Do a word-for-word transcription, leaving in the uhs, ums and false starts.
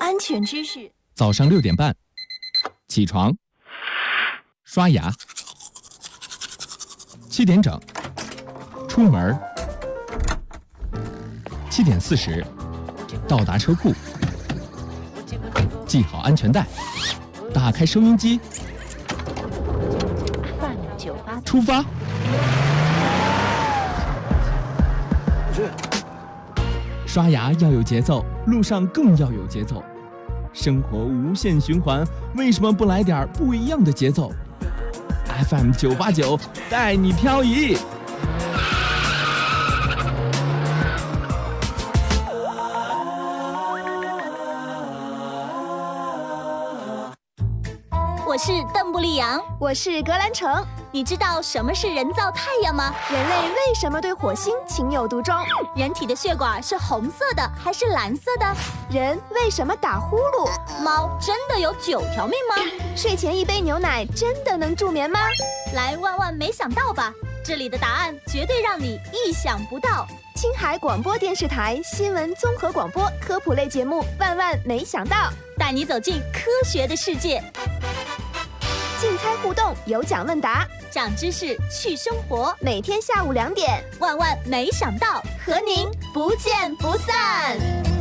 安全知识。 早上六点半，起床，刷牙，七点整，出门，七点四十，到达车库，系好安全带，打开收音机，出发。刷牙要有节奏，路上更要有节奏。生活无限循环，为什么不来点不一样的节奏 ？F M 九八九带你漂移。 我是邓布利扬， 我是格兰城。 你知道什么是人造太阳吗？ 人类为什么对火星情有独钟？ 人体的血管是红色的还是蓝色的？ 人为什么打呼噜？ 猫真的有九条命吗？ 睡前一杯牛奶真的能助眠吗？ 来万万没想到吧，这里的答案绝对让你意想不到。 青海广播电视台新闻综合广播科普类节目《万万没想到》， 带你走进科学的世界。 竞猜互动，有奖问答， 长知识，去生活。 每天下午两点， 万万没想到，和您不见不散。